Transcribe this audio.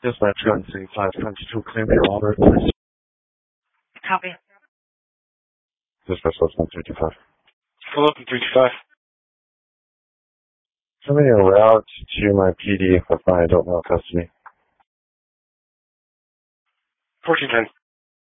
Dispatch 13522, claim for Robert, please. Copy. Dispatch 135. Hello, 325. Show me a route to my PD with my adult male custody. 1410.